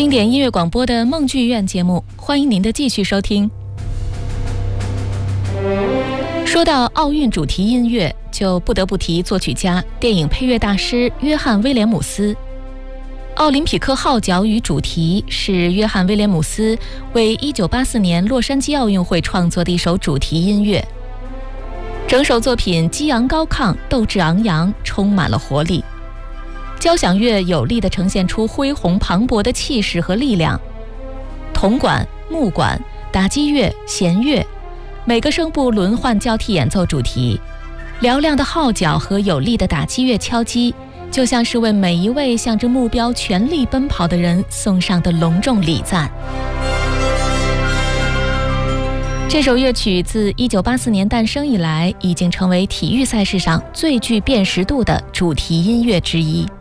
经典音乐广播的梦剧院节目，欢迎您的继续收听。说到奥运主题音乐，就不得不提作曲家、电影配乐大师约翰·威廉姆斯。奥林匹克号角与主题是约翰·威廉姆斯为1984年洛杉矶奥运会创作的一首主题音乐。整首作品激昂高亢，斗志昂扬，充满了活力。交响乐有力地呈现出恢宏磅礴的气势和力量，铜管、木管、打击乐、弦乐，每个声部轮换交替演奏主题。嘹亮的号角和有力的打击乐敲击，就像是为每一位向着目标全力奔跑的人送上的隆重礼赞。这首乐曲自1984年诞生以来，已经成为体育赛事上最具辨识度的主题音乐之一。